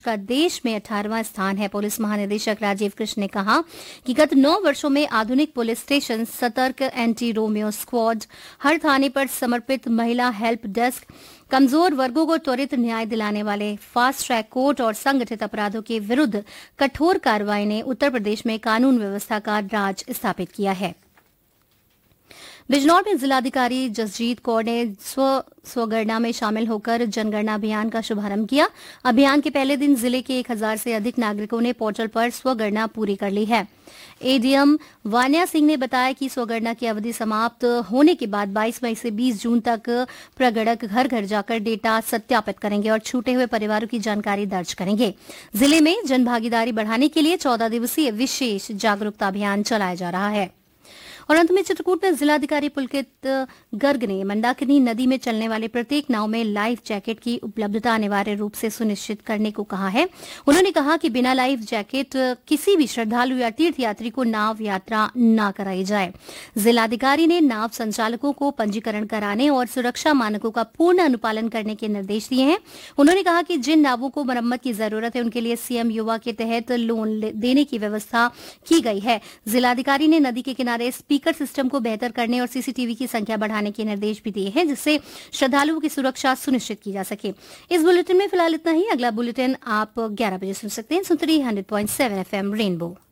का देश में 18वां स्थान है। पुलिस महानिदेशक राजीव कृष्ण ने कहा कि गत 9 वर्षों में आधुनिक पुलिस स्टेशन, सतर्क एंटी रोमियो स्क्वाड, हर थाने पर समर्पित महिला हेल्प डेस्क, कमजोर वर्गों को त्वरित न्याय दिलाने वाले फास्ट ट्रैक कोर्ट और संगठित अपराधों के विरुद्ध कठोर कार्रवाई ने उत्तर प्रदेश में कानून व्यवस्था का राज स्थापित किया है। बिजनौर में जिलाधिकारी जसजीत कौर ने स्वगणना में शामिल होकर जनगणना अभियान का शुभारंभ किया। अभियान के पहले दिन जिले के 1000 से अधिक नागरिकों ने पोर्टल पर स्वगणना पूरी कर ली है। एडीएम वान्या सिंह ने बताया कि स्वगणना की अवधि समाप्त होने के बाद 22 मई से 20 जून तक प्रगणक घर घर जाकर डेटा सत्यापित करेंगे और छूटे हुए परिवारों की जानकारी दर्ज करेंगे। जिले में जनभागीदारी बढ़ाने के लिए 14 दिवसीय विशेष जागरूकता अभियान चलाया जा रहा है। और अंत में चित्रकूट में जिलाधिकारी पुलकित गर्ग ने मंदाकिनी नदी में चलने वाले प्रत्येक नाव में लाइफ जैकेट की उपलब्धता अनिवार्य रूप से सुनिश्चित करने को कहा है। उन्होंने कहा कि बिना लाइफ जैकेट किसी भी श्रद्धालु या तीर्थयात्री को नाव यात्रा न कराई जाए। जिलाधिकारी ने नाव संचालकों को पंजीकरण कराने और सुरक्षा मानकों का पूर्ण अनुपालन करने के निर्देश दिए हैं। उन्होंने कहा कि जिन नावों को मरम्मत की जरूरत है उनके लिए सीएम युवा के तहत लोन देने की व्यवस्था की गई है। जिलाधिकारी ने नदी के किनारे स्पीकर सिस्टम को बेहतर करने और सीसीटीवी की संख्या बढ़ाने के निर्देश भी दिए हैं, जिससे श्रद्धालुओं की सुरक्षा सुनिश्चित की जा सके। इस बुलेटिन में फिलहाल इतना ही। अगला बुलेटिन आप 11 बजे सुन सकते हैं। सुनते रहिए 100.7 FM रेनबो।